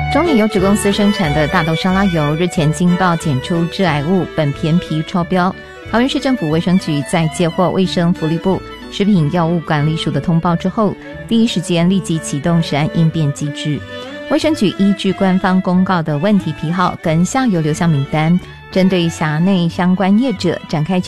中冶油脂公司生产的大豆沙拉油日前惊爆检出致癌物苯偏皮超标，桃园市政府卫生局在接获卫生福利部食品药物管理署的通报之后，第一时间立即启动食安应变机制。卫生局依据官方公告的问题批号跟下游流向名单，针对辖内相关业者展开